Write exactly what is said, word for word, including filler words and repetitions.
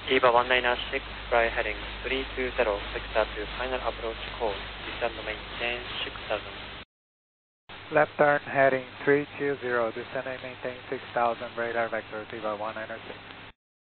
EVA one nine six, fly heading three two zero, sector to final approach course, descend maintain six thousand. Left turn heading three two zero, descend and maintain six thousand, radar vector EVA one nine six.